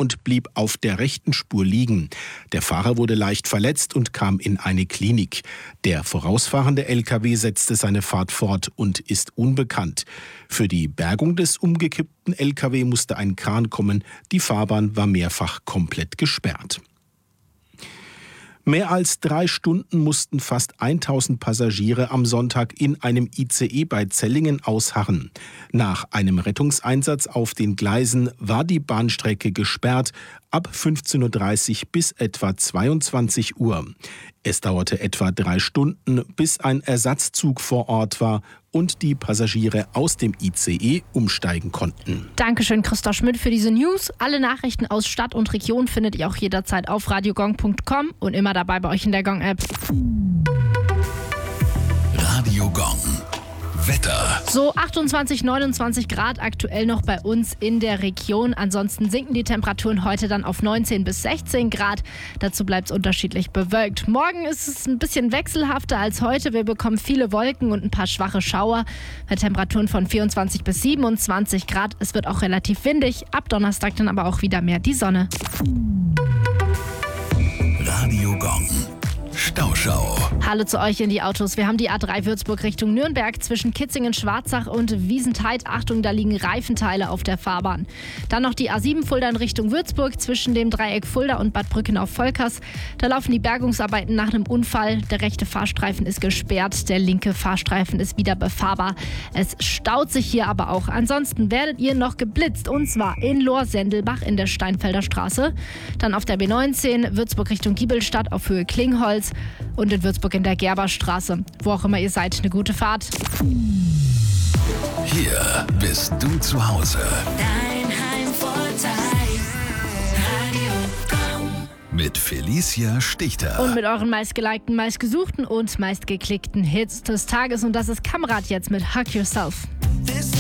und blieb auf der rechten Spur liegen. Der Fahrer wurde leicht verletzt und kam in eine Klinik. Der vorausfahrende LKW setzte seine Fahrt fort und ist unbekannt. Für die Bergung des umgekippten LKW musste ein Kran kommen. Die Fahrbahn war mehrfach komplett gesperrt. Mehr als 3 Stunden mussten fast 1000 Passagiere am Sonntag in einem ICE bei Zellingen ausharren. Nach einem Rettungseinsatz auf den Gleisen war die Bahnstrecke gesperrt ab 15:30 Uhr bis etwa 22 Uhr. Es dauerte etwa 3 Stunden, bis ein Ersatzzug vor Ort war und die Passagiere aus dem ICE umsteigen konnten. Dankeschön, Christoph Schmidt, für diese News. Alle Nachrichten aus Stadt und Region findet ihr auch jederzeit auf radiogong.com und immer dabei bei euch in der Gong-App. Radio Gong. Wetter. So 28, 29 Grad aktuell noch bei uns in der Region. Ansonsten sinken die Temperaturen heute dann auf 19 bis 16 Grad. Dazu bleibt es unterschiedlich bewölkt. Morgen ist es ein bisschen wechselhafter als heute. Wir bekommen viele Wolken und ein paar schwache Schauer bei Temperaturen von 24 bis 27 Grad. Es wird auch relativ windig. Ab Donnerstag dann aber auch wieder mehr die Sonne. Radio Gong. Stauschau. Hallo zu euch in die Autos. Wir haben die A3 Würzburg Richtung Nürnberg zwischen Kitzingen-Schwarzach und Wiesentheid. Achtung, da liegen Reifenteile auf der Fahrbahn. Dann noch die A7 Fulda in Richtung Würzburg zwischen dem Dreieck Fulda und Bad Brückenau-Volkers. Da laufen die Bergungsarbeiten nach einem Unfall. Der rechte Fahrstreifen ist gesperrt, der linke Fahrstreifen ist wieder befahrbar. Es staut sich hier aber auch. Ansonsten werdet ihr noch geblitzt und zwar in Lohr-Sendelbach in der Steinfelder Straße. Dann auf der B19 Würzburg Richtung Giebelstadt auf Höhe Klingholz. Und in Würzburg in der Gerberstraße. Wo auch immer ihr seid, eine gute Fahrt. Hier bist du zu Hause. Dein Heimvorteil. Radio Gong. Mit Felicia Stichter. Und mit euren meistgelikten, meistgesuchten und meistgeklickten Hits des Tages. Und das ist Kamrat jetzt mit Hug Yourself. This